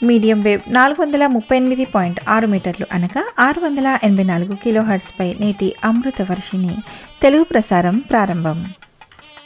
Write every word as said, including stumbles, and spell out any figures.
Medium wave నాలుగు వందల ముప్పై ఎనిమిది పాయింట్ ఆరు మీటర్లు అనగా ఆరు వందల ఎనభై నాలుగు కిలో హెర్ట్జ్పై నేటి అమృత వర్షిణి తెలుగు ప్రసారం ప్రారంభం.